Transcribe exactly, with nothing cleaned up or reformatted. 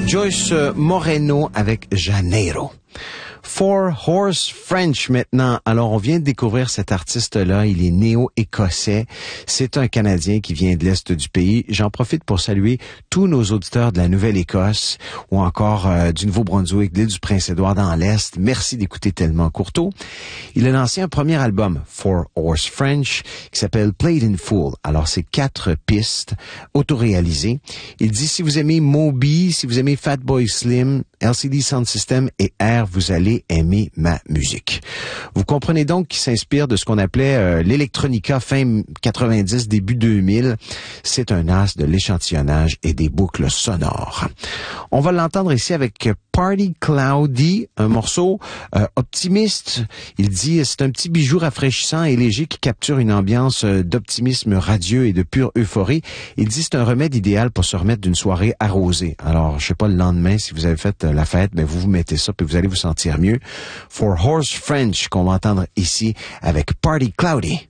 Joyce Moreno avec Janeiro. Four Horse French maintenant. Alors, on vient de découvrir cet artiste-là. Il est néo-écossais. C'est un Canadien qui vient de l'Est du pays. J'en profite pour saluer tous nos auditeurs de la Nouvelle-Écosse ou encore euh, du Nouveau-Brunswick, de l'île du Prince-Édouard dans l'Est. Merci d'écouter tellement Courteau. Il a lancé un premier album, Four Horse French, qui s'appelle Played in Full. Alors, c'est quatre pistes autoréalisées. Il dit, si vous aimez Moby, si vous aimez Fatboy Slim, L C D Sound System et R, vous allez aimer ma musique. Vous comprenez donc qu'il s'inspire de ce qu'on appelait euh, l'électronica fin quatre-vingt-dix, début deux mille. C'est un as de l'échantillonnage et des boucles sonores. On va l'entendre ici avec Party Cloudy, un morceau euh, optimiste. Il dit, c'est un petit bijou rafraîchissant et léger qui capture une ambiance euh, d'optimisme radieux et de pure euphorie. Il dit, c'est un remède idéal pour se remettre d'une soirée arrosée. Alors, je sais pas, le lendemain, si vous avez fait euh, la fête, ben vous vous mettez ça puis vous allez vous sentir mieux. Four Horse French qu'on va entendre ici avec Party Cloudy.